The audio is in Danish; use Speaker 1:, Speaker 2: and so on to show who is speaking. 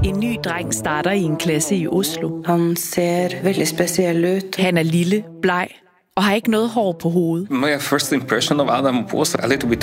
Speaker 1: En ny dreng starter i en klasse i Oslo.
Speaker 2: Han ser veldig speciell ut.
Speaker 1: Han er lille, bleg og har ikke noget hår på hovedet.
Speaker 3: My first impression of Adam was a little bit